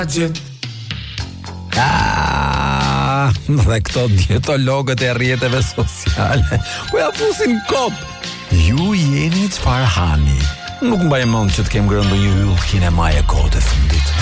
Dhe këto dietologët e rrjeteve sociale, ku ja fusin kop. Ju jeni çfarë hani. Nuk mbaj mend që të kem ngrënë ndonjë yll kinemaje kohët e fundit.